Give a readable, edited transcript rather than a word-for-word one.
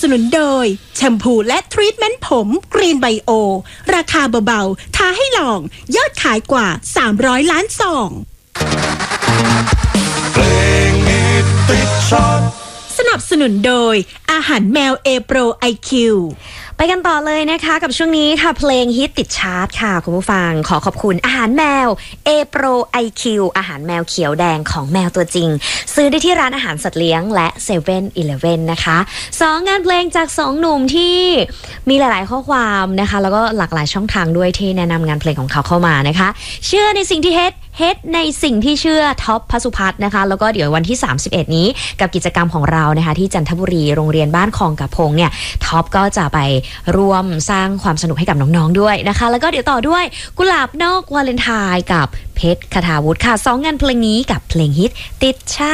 นุนโดยแชมพูและทรีทเมนต์ผมกรีนไบโอราคาเบาๆท้าให้ลองยอดขายกว่า300ล้านซองเพลงฮิตติดชาร์ตสนับสนุนโดยอาหารแมว A Pro IQ ไปกันต่อเลยนะคะกับช่วงนี้ค่ะเพลงฮิตติดชาร์ตค่ะคุณผู้ฟังขอบคุณอาหารแมว A Pro IQ อาหารแมวเขียวแดงของแมวตัวจริงซื้อได้ที่ร้านอาหารสัตว์เลี้ยงและ7-Eleven นะคะ2งานเพลงจาก2หนุ่มที่มีหลายๆข้อความนะคะแล้วก็หลากหลายช่องทางด้วยที่แนะนำงานเพลงของเขาเข้ามานะคะเชื่อในสิ่งที่เฮ็ดในสิ่งที่เชื่อท็อปพสุพัฒน์นะคะแล้วก็เดี๋ยววันที่31นี้กับกิจกรรมของเรานะคะที่จันทบุรีโรงเรียนบ้านคลองกระพงเนี่ยท็อปก็จะไปร่วมสร้างความสนุกให้กับน้องๆด้วยนะคะแล้วก็เดี๋ยวต่อด้วยกุหลาบนอกวาเลนไทน์กับเพชรคทาวุฒิค่ะ2งานเพลงนี้กับเพลงฮิตติดชา